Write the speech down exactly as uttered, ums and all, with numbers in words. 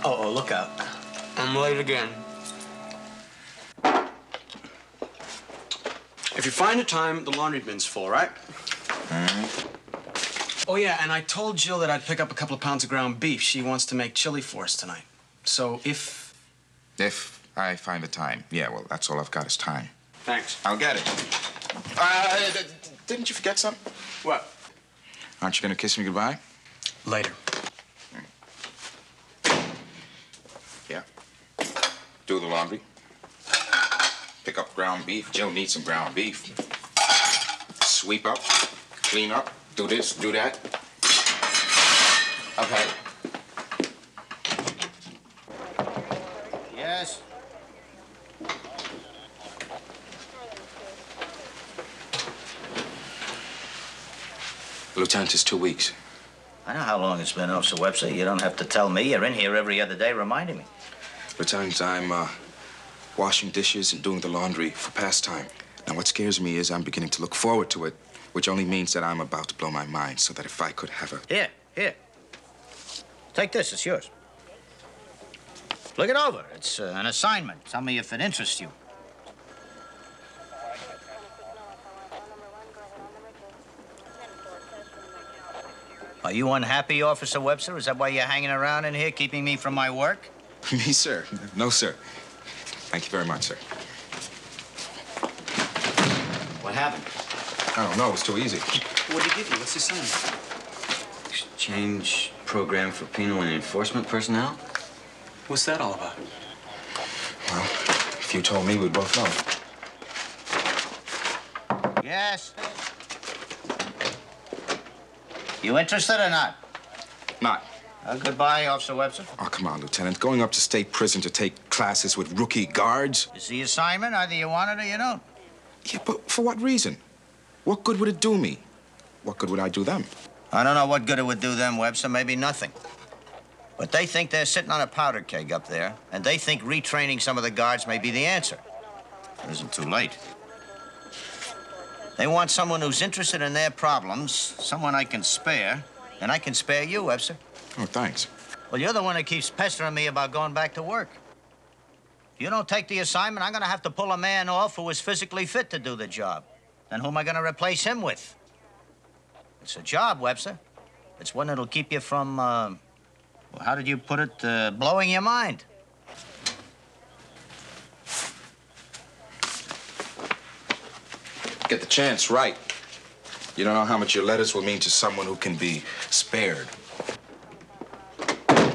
Oh, oh, look out. I'm late again. If you find a time, the laundry bin's full, right? Mm-hmm. Oh, yeah, and I told Jill that I'd pick up a couple of pounds of ground beef. She wants to make chili for us tonight. So if... If I find the time. Yeah, well, that's all I've got is time. Thanks. I'll get it. Uh, didn't you forget something? What? Aren't you gonna kiss me goodbye? Later. Yeah. Do the laundry. Pick up ground beef. Jill needs some ground beef. Sweep up. Clean up. Do this, do that. Okay. Yes? Lieutenant, it's two weeks. I know how long it's been, Officer Webster. You don't have to tell me. You're in here every other day reminding me. Lieutenant, I'm uh, washing dishes and doing the laundry for pastime. Now, what scares me is I'm beginning to look forward to it, which only means that I'm about to blow my mind, so that if I could have a... Here, here. Take this. It's yours. Look it over. It's uh, an assignment. Tell me if it interests you. Are you unhappy, Officer Webster? Is that why you're hanging around in here, keeping me from my work? Me, sir? No, sir. Thank you very much, sir. What happened? I don't know. It was too easy. What'd he give you? What's his sign? Exchange program for penal and enforcement personnel? What's that all about? Well, if you told me, we'd both know. Yes? You interested or not? Not. Uh, goodbye, Officer Webster. Oh, come on, Lieutenant. Going up to state prison to take classes with rookie guards? It's the assignment. Either you want it or you don't. Yeah, but for what reason? What good would it do me? What good would I do them? I don't know what good it would do them, Webster. Maybe nothing. But they think they're sitting on a powder keg up there, and they think retraining some of the guards may be the answer. It isn't too late. They want someone who's interested in their problems, someone I can spare, and I can spare you, Webster. Oh, thanks. Well, you're the one that keeps pestering me about going back to work. If you don't take the assignment, I'm going to have to pull a man off who is physically fit to do the job. Then who am I going to replace him with? It's a job, Webster. It's one that'll keep you from, uh, well, how did you put it, uh, blowing your mind. Get the chance right. You don't know how much your letters will mean to someone who can be spared.